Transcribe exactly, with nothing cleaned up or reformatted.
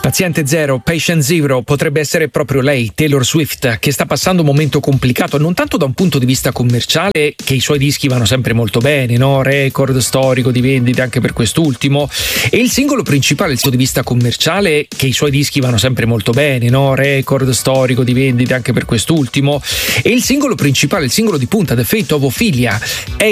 Paziente zero, patient zero, potrebbe essere proprio lei, Taylor Swift, che sta passando un momento complicato non tanto da un punto di vista commerciale, che i suoi dischi vanno sempre molto bene, no? Record storico di vendite anche per quest'ultimo, e il singolo principale, il punto di vista commerciale, che i suoi dischi vanno sempre molto bene, no? Record storico di vendite anche per quest'ultimo, e il singolo principale, il singolo di punta, The Fate of Ophelia, è